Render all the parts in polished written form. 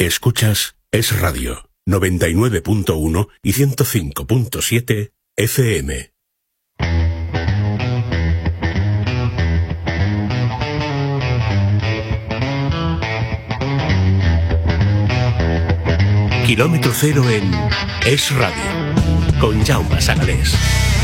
Escuchas Es Radio, 99.1 y 105.7 FM. Kilómetro cero en Es Radio, con Jaume Sagalés.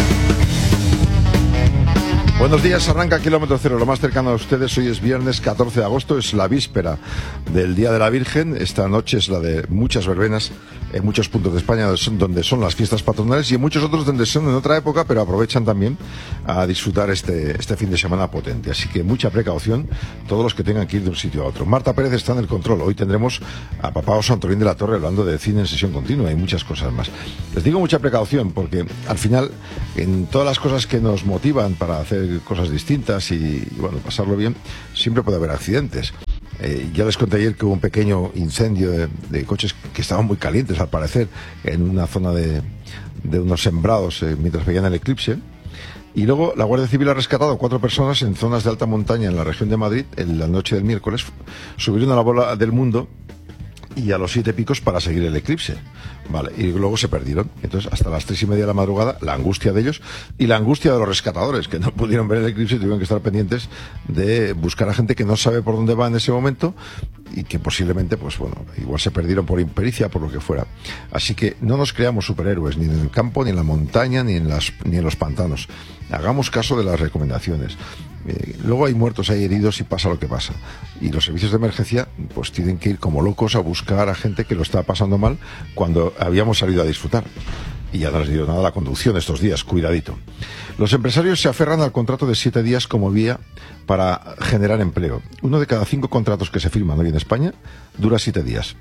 Buenos días, arranca Kilómetro Cero, lo más cercano a ustedes. Hoy es viernes 14 de agosto, es la víspera del Día de la Virgen. Esta noche es la de muchas verbenas en muchos puntos de España donde son las fiestas patronales, y en muchos otros donde son en otra época, pero aprovechan también a disfrutar este fin de semana potente. Así que mucha precaución, todos los que tengan que ir de un sitio a otro. Marta Pérez está en el control. Hoy tendremos a Papá Oso Antolín de la Torre hablando de cine en sesión continua y muchas cosas más. Les digo mucha precaución porque al final, en todas las cosas que nos motivan para hacer cosas distintas y bueno, pasarlo bien, siempre puede haber accidentes. Ya les conté ayer que hubo un pequeño incendio de coches que estaban muy calientes, al parecer, en una zona de unos sembrados mientras veían el eclipse. Y luego la Guardia Civil ha rescatado 4 personas en zonas de alta montaña en la región de Madrid en la noche del miércoles. Subieron a la bola del mundo y a los 7 picos para seguir el eclipse. Vale, y luego se perdieron. Entonces, hasta las 3:30 de la madrugada, la angustia de ellos y la angustia de los rescatadores, que no pudieron ver el eclipse y tuvieron que estar pendientes de buscar a gente que no sabe por dónde va en ese momento y que posiblemente, pues bueno, igual se perdieron por impericia, por lo que fuera. Así que no nos creamos superhéroes, ni en el campo, ni en la montaña, ni en los pantanos. Hagamos caso de las recomendaciones. Luego hay muertos, hay heridos y pasa lo que pasa. Y los servicios de emergencia pues tienen que ir como locos a buscar a gente que lo está pasando mal cuando habíamos salido a disfrutar. Y ya no les dio nada la conducción estos días, cuidadito. Los empresarios se aferran al contrato de 7 días como vía para generar empleo. 1 de cada 5 contratos que se firman hoy en España dura 7 días.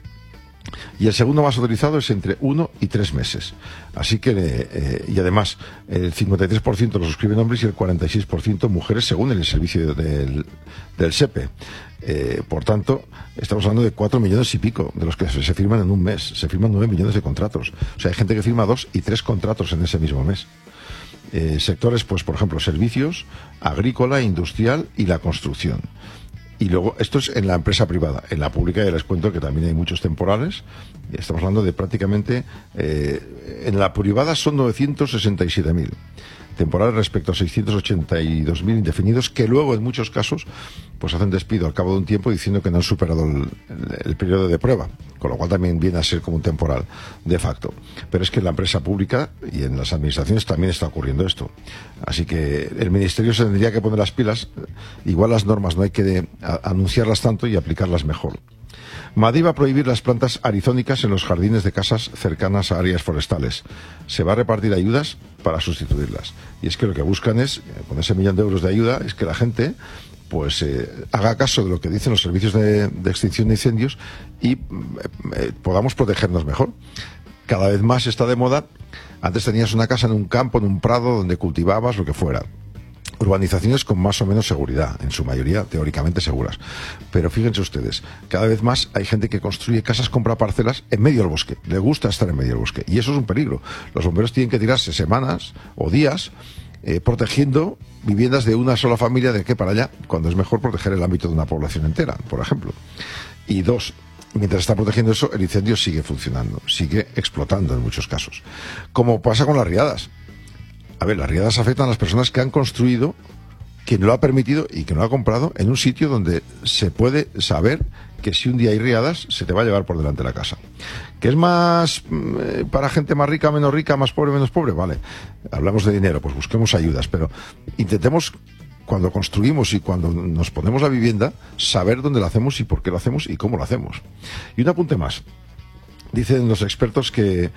Y el segundo más autorizado es entre 1 y 3 meses. Así que, y además, el 53% lo suscriben hombres y el 46% mujeres, según el servicio del SEPE. Por tanto, estamos hablando de 4 millones y pico de los que se firman en un mes. Se firman 9 millones de contratos. O sea, hay gente que firma 2 y 3 contratos en ese mismo mes. Sectores, pues, por ejemplo, servicios, agrícola, industrial y la construcción. Y luego, esto es en la empresa privada. En la pública ya les cuento que también hay muchos temporales. Estamos hablando de prácticamente... en la privada son 967.000 temporales respecto a 682.000 indefinidos, que luego en muchos casos pues hacen despido al cabo de un tiempo diciendo que no han superado el periodo de prueba, con lo cual también viene a ser como un temporal de facto. Pero es que en la empresa pública y en las administraciones también está ocurriendo esto. Así que el Ministerio se tendría que poner las pilas. Igual las normas no hay que anunciarlas tanto y aplicarlas mejor. Madrid va a prohibir las plantas arizónicas en los jardines de casas cercanas a áreas forestales. Se va a repartir ayudas para sustituirlas. Y es que lo que buscan es, con ese 1 millón de euros de ayuda, es que la gente pues haga caso de lo que dicen los servicios de extinción de incendios y podamos protegernos mejor. Cada vez más está de moda. Antes tenías una casa en un campo, en un prado, donde cultivabas lo que fuera. Urbanizaciones con más o menos seguridad, en su mayoría teóricamente seguras. Pero fíjense ustedes, cada vez más hay gente que construye casas, compra parcelas en medio del bosque. Le gusta estar en medio del bosque. Y eso es un peligro. Los bomberos tienen que tirarse semanas o días protegiendo viviendas de una sola familia de aquí para allá, cuando es mejor proteger el ámbito de una población entera, por ejemplo. Y 2, mientras está protegiendo eso, el incendio sigue funcionando, sigue explotando en muchos casos. Como pasa con las riadas. A ver, las riadas afectan a las personas que han construido, quien lo ha permitido y que no lo ha comprado, en un sitio donde se puede saber que si un día hay riadas, se te va a llevar por delante la casa. ¿Que es más para gente más rica, menos rica, más pobre, menos pobre? Vale, hablamos de dinero, pues busquemos ayudas, pero intentemos, cuando construimos y cuando nos ponemos la vivienda, saber dónde la hacemos y por qué lo hacemos y cómo lo hacemos. Y un apunte más. Dicen los expertos que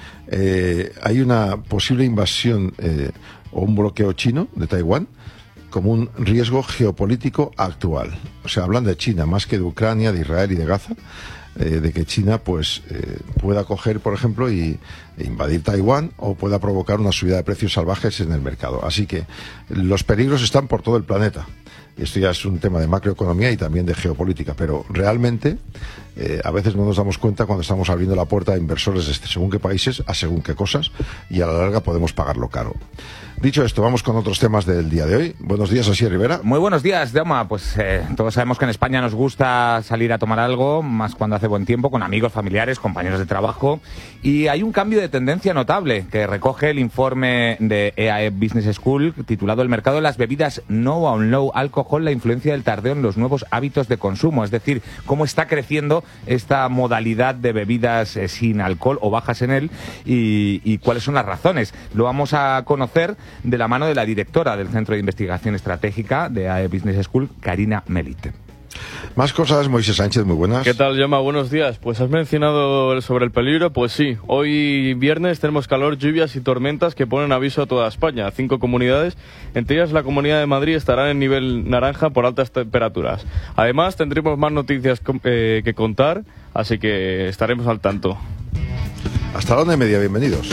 hay una posible invasión o un bloqueo chino de Taiwán como un riesgo geopolítico actual. O sea, hablan de China más que de Ucrania, de Israel y de Gaza, de que China pues pueda coger, por ejemplo, e invadir Taiwán o pueda provocar una subida de precios salvajes en el mercado. Así que los peligros están por todo el planeta. Esto ya es un tema de macroeconomía y también de geopolítica, pero realmente a veces no nos damos cuenta cuando estamos abriendo la puerta a inversores de según qué países, a según qué cosas, y a la larga podemos pagarlo caro. Dicho esto, vamos con otros temas del día de hoy. Buenos días, Asier Rivera. Muy buenos días, Jaume. Pues todos sabemos que en España nos gusta salir a tomar algo, más cuando hace buen tiempo, con amigos, familiares, compañeros de trabajo. Y hay un cambio de tendencia notable que recoge el informe de EAE Business School titulado "El mercado de las bebidas no o low alcohol, la influencia del tardeo en los nuevos hábitos de consumo". Es decir, cómo está creciendo esta modalidad de bebidas sin alcohol o bajas en él y cuáles son las razones. Lo vamos a conocer de la mano de la directora del Centro de Investigación Estratégica de EAE Business School, Karina Melit. Más cosas, Moisés Sánchez, muy buenas. ¿Qué tal, Jaume? Buenos días. Pues has mencionado sobre el peligro, pues sí. Hoy viernes tenemos calor, lluvias y tormentas que ponen aviso a toda España. 5 comunidades, entre ellas la Comunidad de Madrid, estarán en nivel naranja por altas temperaturas. Además, tendremos más noticias que contar, así que estaremos al tanto. Hasta la 1:30, bienvenidos.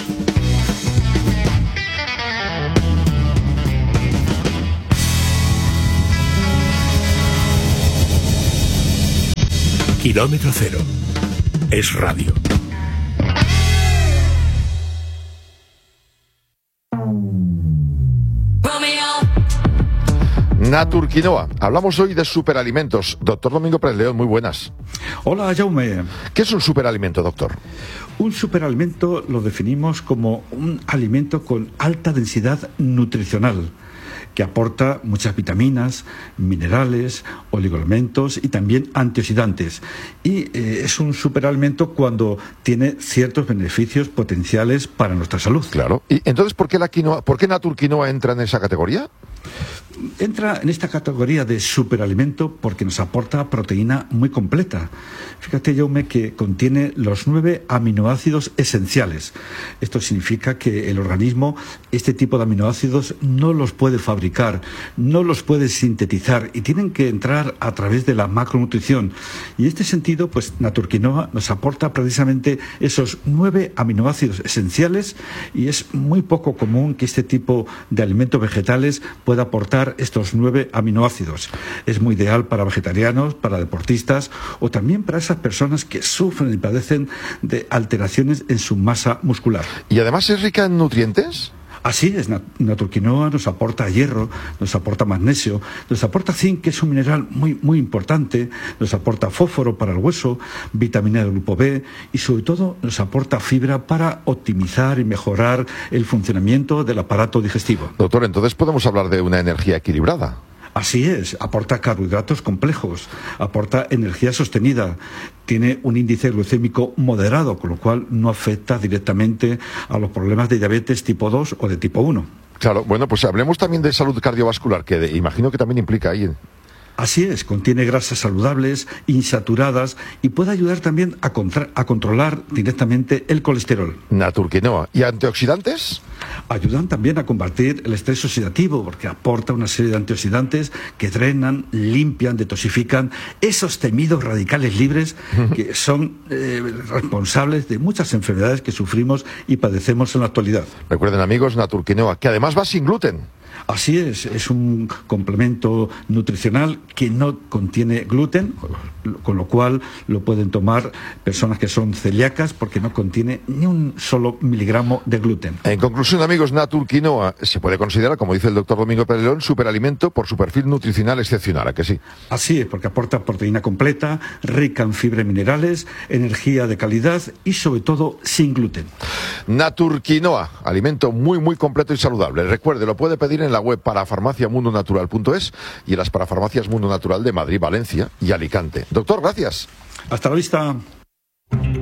Kilómetro Cero. Es radio. Naturquinoa. Hablamos hoy de superalimentos. Doctor Domingo Pérez León, muy buenas. Hola, Jaume. ¿Qué es un superalimento, doctor? Un superalimento lo definimos como un alimento con alta densidad nutricional, que aporta muchas vitaminas, minerales, oligoelementos y también antioxidantes. Y es un superalimento cuando tiene ciertos beneficios potenciales para nuestra salud. Claro. ¿Y entonces por qué Naturquinoa entra en esa categoría? Entra en esta categoría de superalimento porque nos aporta proteína muy completa. Fíjate, Jaume, que contiene los 9 aminoácidos esenciales. Esto significa que el organismo este tipo de aminoácidos no los puede fabricar, no los puede sintetizar y tienen que entrar a través de la macronutrición. Y en este sentido, pues Naturquinoa nos aporta precisamente esos 9 aminoácidos esenciales y es muy poco común que este tipo de alimentos vegetales pueda aportar estos 9 aminoácidos. Es muy ideal para vegetarianos, para deportistas o también para esas personas que sufren y padecen de alteraciones en su masa muscular. ¿Y además es rica en nutrientes? Así es, Naturquinoa nos aporta hierro, nos aporta magnesio, nos aporta zinc, que es un mineral muy importante, nos aporta fósforo para el hueso, vitamina del grupo B y sobre todo nos aporta fibra para optimizar y mejorar el funcionamiento del aparato digestivo. Doctor, entonces podemos hablar de una energía equilibrada. Así es, aporta carbohidratos complejos, aporta energía sostenida, tiene un índice glucémico moderado, con lo cual no afecta directamente a los problemas de diabetes tipo 2 o de tipo 1. Claro, bueno, pues hablemos también de salud cardiovascular, que imagino que también implica ahí. Así es, contiene grasas saludables, insaturadas y puede ayudar también a controlar directamente el colesterol. Naturquinoa. ¿Y antioxidantes? Ayudan también a combatir el estrés oxidativo porque aporta una serie de antioxidantes que drenan, limpian, detoxifican esos temidos radicales libres que son responsables de muchas enfermedades que sufrimos y padecemos en la actualidad. Recuerden, amigos, Naturquinoa, que además va sin gluten. Así es un complemento nutricional que no contiene gluten, con lo cual lo pueden tomar personas que son celíacas porque no contiene ni un solo miligramo de gluten. En conclusión, amigos, Naturquinoa se puede considerar, como dice el doctor Domingo Pérez León, superalimento por su perfil nutricional excepcional, ¿a que sí? Así es, porque aporta proteína completa, rica en fibra y minerales, energía de calidad y sobre todo sin gluten. Naturquinoa, alimento muy completo y saludable. Recuerde, lo puede pedir en la web parafarmaciamundonatural.es y en las parafarmacias Mundo Natural de Madrid, Valencia y Alicante. Doctor, gracias. Hasta la vista.